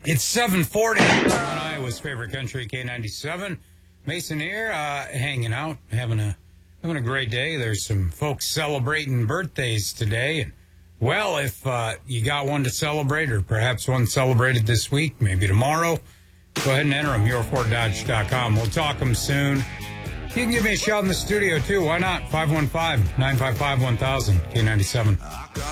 It's 7:40 on Iowa's favorite country, K97. Mason here, hanging out, having a great day. There's some folks celebrating birthdays today. And, well, if you got one to celebrate, or perhaps one celebrated this week, maybe tomorrow, go ahead and enter them, EuroFortDodge.com. We'll talk them soon. You can give me a shout in the studio, too. Why not? 515-955-1000, K97.